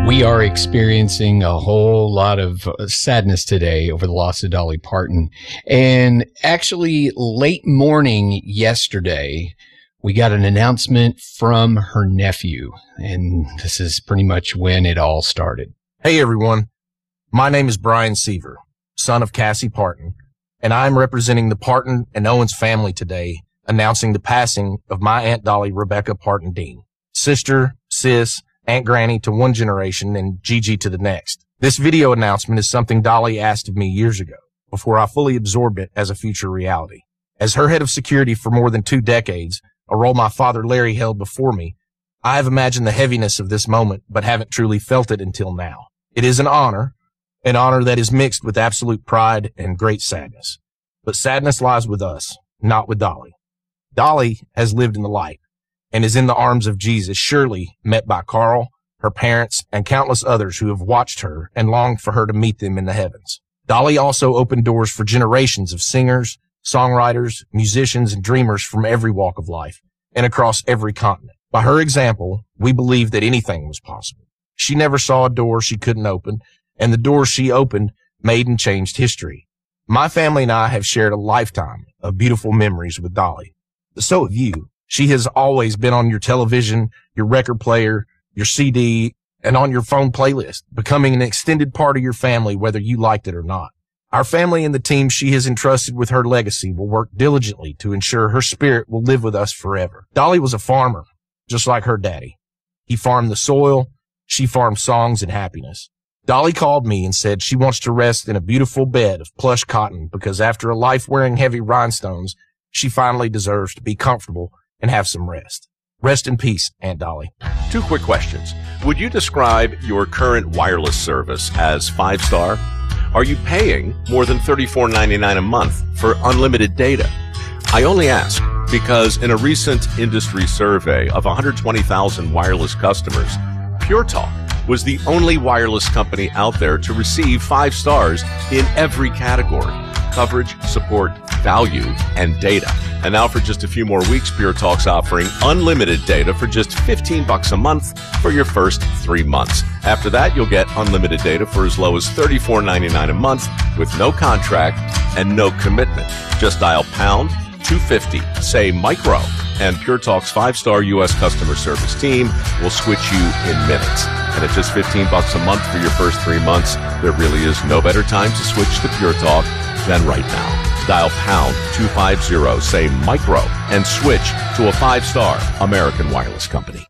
We are experiencing a whole lot of sadness today over the loss of Dolly Parton. And actually, late morning yesterday, we got an announcement from her nephew. And this is pretty much when it all started. Hey, everyone. My name is Brian Seaver, son of Cassie Parton, and I'm representing the Parton and Owens family today, announcing the passing of my Aunt Dolly Rebecca Parton Dean, sister, sis, Aunt Granny to one generation and Gigi to the next. This video announcement is something Dolly asked of me years ago, before I fully absorbed it as a future reality. As her head of security for more than 2 decades, a role my father Larry held before me, I have imagined the heaviness of this moment, but haven't truly felt it until now. It is an honor that is mixed with absolute pride and great sadness. But sadness lies with us, not with Dolly. Dolly has lived in the light and is in the arms of Jesus, surely met by Carl, her parents, and countless others who have watched her and longed for her to meet them in the heavens. Dolly also opened doors for generations of singers, songwriters, musicians, and dreamers from every walk of life and across every continent. By her example, we believe that anything was possible. She never saw a door she couldn't open, and the doors she opened made and changed history. My family and I have shared a lifetime of beautiful memories with Dolly. But so have you. She has always been on your television, your record player, your CD, and on your phone playlist, becoming an extended part of your family, whether you liked it or not. Our family and the team she has entrusted with her legacy will work diligently to ensure her spirit will live with us forever. Dolly was a farmer, just like her daddy. He farmed the soil. She farmed songs and happiness. Dolly called me and said she wants to rest in a beautiful bed of plush cotton because after a life wearing heavy rhinestones, she finally deserves to be comfortable and have some rest. Rest in peace, Aunt Dolly. 2 quick questions. Would you describe your current wireless service as 5-star? Are you paying more than $34.99 a month for unlimited data? I only ask because in a recent industry survey of 120,000 wireless customers, Pure Talk was the only wireless company out there to receive 5 stars in every category: coverage, support, value, and data. And now for just a few more weeks, Pure Talk's offering unlimited data for just $15 a month for your first 3 months. After that, you'll get unlimited data for as low as $34.99 a month with no contract and no commitment. Just dial pound 250, say micro, and Pure Talk's 5-star U.S. customer service team will switch you in minutes. And at just $15 a month for your first 3 months, there really is no better time to switch to Pure Talk than right now. Dial pound 250, say micro, and switch to a 5-star American wireless company.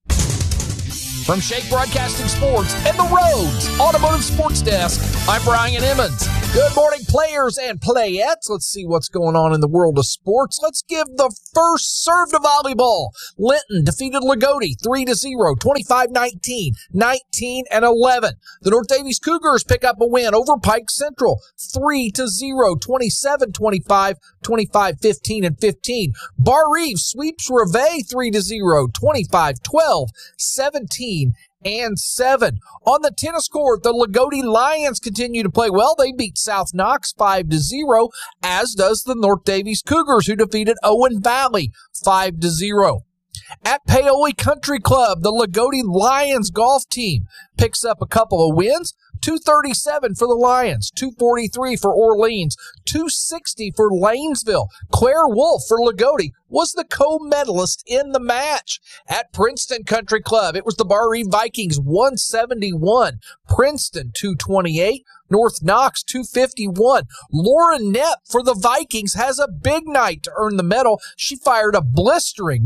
From Shake Broadcasting Sports and the Rhodes Automotive Sports Desk, I'm Brian Emmons. Good morning, players and playettes. Let's see what's going on in the world of sports. Let's give the first serve to volleyball. Linton defeated Lagodi 3-0, 25-19, 19-11. The North Davies Cougars pick up a win over Pike Central 3-0, 27-25, 25-15 and 15. Bar Reeves sweeps Reveille 3-0, 25-12, 17 and 7. On the tennis court, the Lagodi Lions continue to play well. They beat South Knox 5-0, as does the North Davies Cougars, who defeated Owen Valley 5-0. At Paoli Country Club, the Lagodi Lions golf team picks up a couple of wins. 237 for the Lions, 243 for Orleans, 260 for Lanesville. Claire Wolf for Lagodi was the co-medalist in the match. At Princeton Country Club, it was the Bar Eve Vikings 171, Princeton 228, North Knox 251. Lauren Knepp for the Vikings has a big night to earn the medal. She fired a blistering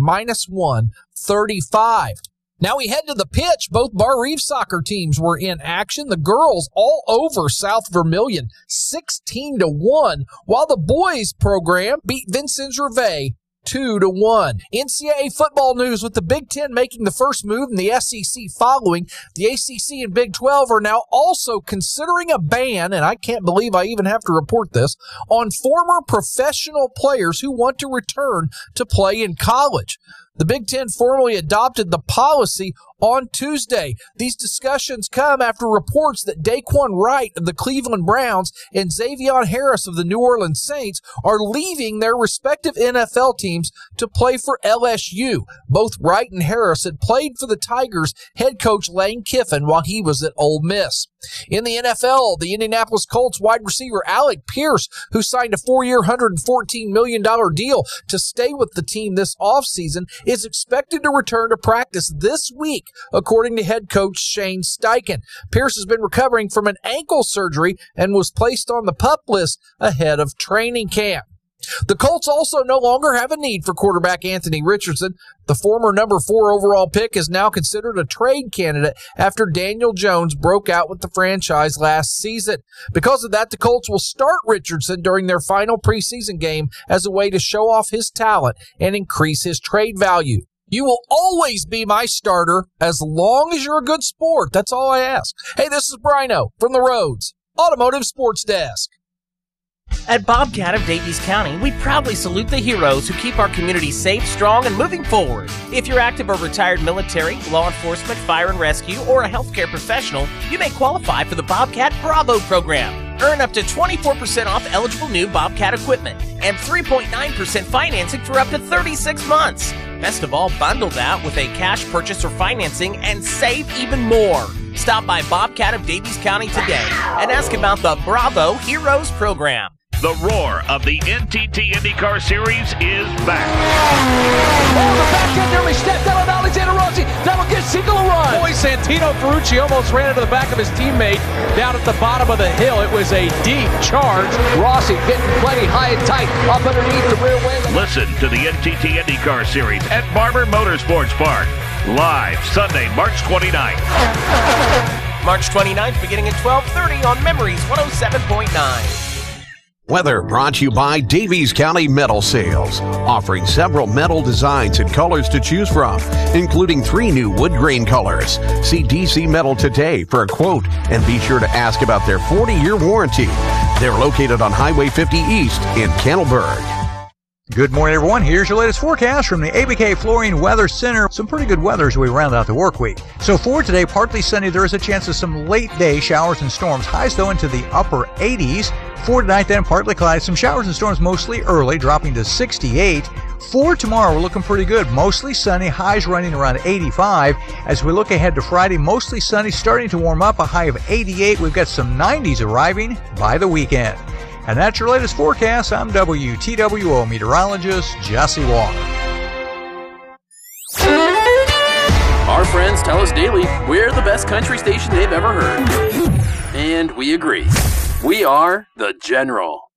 -135. Now we head to the pitch. Both Bar Reeve soccer teams were in action. The girls all over South Vermilion 16-1, while the boys program beat Vincennes Reveille 2-1. NCAA football news with the Big Ten making the first move and the SEC following. The ACC and Big 12 are now also considering a ban, and I can't believe I even have to report this, on former professional players who want to return to play in college. The Big Ten formally adopted the policy on Tuesday. These discussions come after reports that Daquan Wright of the Cleveland Browns and Xavier Harris of the New Orleans Saints are leaving their respective NFL teams to play for LSU. Both Wright and Harris had played for the Tigers head coach Lane Kiffin while he was at Ole Miss. In the NFL, the Indianapolis Colts wide receiver Alec Pierce, who signed a 4-year, $114 million deal to stay with the team this offseason, is expected to return to practice this week, according to head coach Shane Steichen. Pierce has been recovering from an ankle surgery and was placed on the PUP list ahead of training camp. The Colts also no longer have a need for quarterback Anthony Richardson. The former number 4 overall pick is now considered a trade candidate after Daniel Jones broke out with the franchise last season. Because of that, the Colts will start Richardson during their final preseason game as a way to show off his talent and increase his trade value. You will always be my starter as long as you're a good sport. That's all I ask. Hey, this is Brino from the Rhodes Automotive Sports Desk. At Bobcat of Davies County, we proudly salute the heroes who keep our community safe, strong, and moving forward. If you're active or retired military, law enforcement, fire and rescue, or a healthcare professional, you may qualify for the Bobcat Bravo program. Earn up to 24% off eligible new Bobcat equipment and 3.9% financing for up to 36 months. Best of all, bundle that with a cash purchase or financing and save even more. Stop by Bobcat of Davies County today and ask about the Bravo Heroes program. The roar of the NTT IndyCar Series is back. Oh, the back end nearly stepped out on Alexander Rossi. That'll get Siegel a run. Boy, Santino Ferrucci almost ran into the back of his teammate down at the bottom of the hill. It was a deep charge. Rossi getting plenty high and tight up underneath the rear wing. Listen to the NTT IndyCar Series at Barber Motorsports Park. Live Sunday, March 29th. March 29th, beginning at 12:30 on Memories 107.9. Weather brought to you by Davies County Metal Sales, offering several metal designs and colors to choose from, including 3 new wood grain colors. See DC Metal today for a quote and be sure to ask about their 40-year warranty. They're located on Highway 50 East in Kennelburg. Good morning, everyone. Here's your latest forecast from the ABK Flooring Weather Center. Some pretty good weather as we round out the work week. So for today, partly sunny. There is a chance of some late day showers and storms. Highs, though, into the upper 80s. For tonight, then, partly cloudy. Some showers and storms mostly early, dropping to 68. For tomorrow, we're looking pretty good. Mostly sunny, highs running around 85. As we look ahead to Friday, mostly sunny, starting to warm up, a high of 88. We've got some 90s arriving by the weekend. And that's your latest forecast. I'm WTWO meteorologist Jesse Walker. Our friends tell us daily we're the best country station they've ever heard. And we agree. We are The General.